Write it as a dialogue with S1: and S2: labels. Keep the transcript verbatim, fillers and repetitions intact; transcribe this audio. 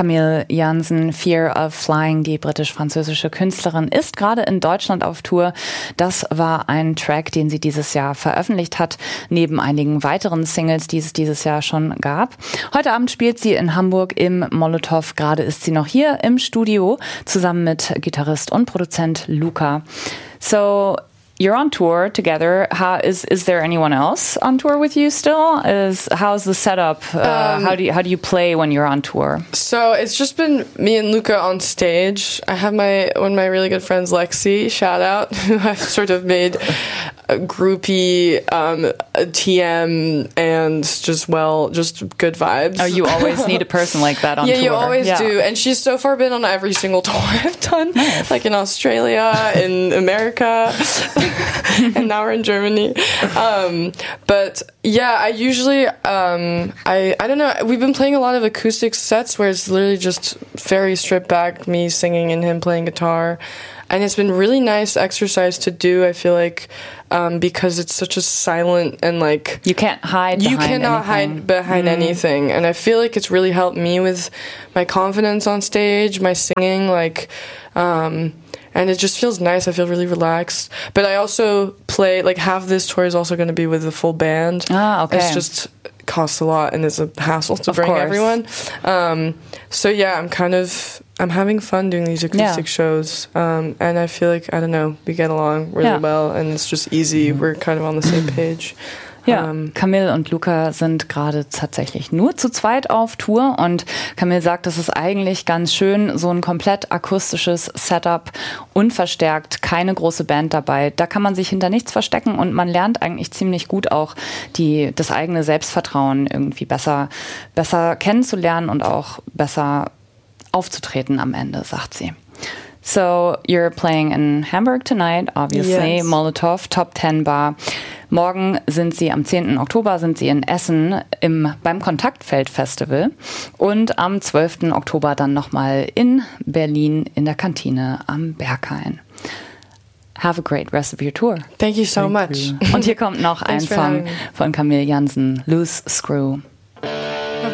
S1: Camille Jansen, Fear of Flying, die britisch-französische Künstlerin, ist gerade in Deutschland auf Tour. Das war ein Track, den sie dieses Jahr veröffentlicht hat, neben einigen weiteren Singles, die es dieses Jahr schon gab. Heute Abend spielt sie in Hamburg im Molotow. Gerade ist sie noch hier im Studio, zusammen mit Gitarrist und Produzent Luca. So, you're on tour together. How is is there anyone else on tour with you still? Is how's the setup? Uh, um, how do you how do you play when you're on tour?
S2: So it's just been me and Luca on stage. I have my one of my really good friends, Lexi, shout out, who I've sort of made a groupie, um, a T M, and just well, just good vibes.
S1: Oh, you always need a person like that on
S2: yeah,
S1: tour.
S2: Yeah, you always
S1: yeah.
S2: do. And she's so far been on every single tour I've done,
S1: nice.
S2: like in Australia, in America. And now we're in Germany. Um, but yeah, I usually, um, I, I don't know, we've been playing a lot of acoustic sets where it's literally just very stripped back, me singing and him playing guitar. And it's been really nice exercise to do, I feel like, um, because it's such a silent and like...
S1: You can't hide
S2: You
S1: behind
S2: cannot
S1: anything.
S2: hide behind mm. anything. And I feel like it's really helped me with my confidence on stage, my singing, like... Um, and it just feels nice. I feel really relaxed. But I also play, like, half this tour is also going to be with the full band.
S1: Ah, okay.
S2: It's just it costs a lot and it's a hassle to
S1: of
S2: bring
S1: course.
S2: everyone. Um, so, yeah, I'm kind of, I'm having fun doing these acoustic yeah. shows. Um, and I feel like, I don't know, we get along really yeah. well and it's just easy. We're kind of on the same page.
S1: Ja, Camille und Luca sind gerade tatsächlich nur zu zweit auf Tour und Camille sagt, es ist eigentlich ganz schön, so ein komplett akustisches Setup, unverstärkt, keine große Band dabei. Da kann man sich hinter nichts verstecken und man lernt eigentlich ziemlich gut auch die, das eigene Selbstvertrauen irgendwie besser, besser kennenzulernen und auch besser aufzutreten am Ende, sagt sie. So, you're playing in Hamburg tonight, obviously, yes. Molotow, Top Ten Bar. Morgen sind sie, am zehnten Oktober sind sie in Essen im, beim Kontaktfeld Festival und am zwölften Oktober dann nochmal in Berlin in der Kantine am Berghain. Have a great rest of your tour.
S2: Thank you so
S1: Thank
S2: much.
S1: You. Und hier kommt noch ein Song von Camille Jansen, Loose Screw.